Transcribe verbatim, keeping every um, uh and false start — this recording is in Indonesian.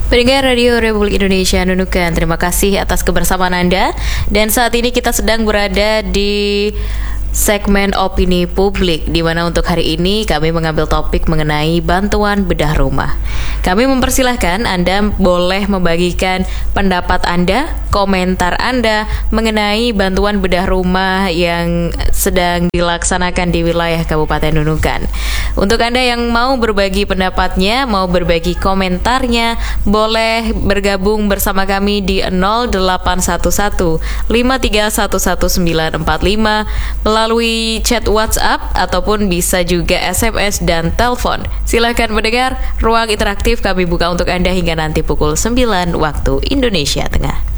Pendengar Radio Republik Indonesia Nunukan, terima kasih atas kebersamaan Anda. Dan saat ini kita sedang berada di segmen opini publik, di mana untuk hari ini kami mengambil topik mengenai bantuan bedah rumah. Kami mempersilahkan Anda boleh membagikan pendapat Anda, komentar Anda mengenai bantuan bedah rumah yang sedang dilaksanakan di wilayah Kabupaten Nunukan. Untuk Anda yang mau berbagi pendapatnya, mau berbagi komentarnya, boleh bergabung bersama kami di nol delapan satu satu lima tiga satu satu sembilan empat lima melalui chat WhatsApp ataupun bisa juga S M S dan telepon. Silakan mendengar, ruang interaktif kami buka untuk Anda hingga nanti pukul sembilan waktu Indonesia Tengah.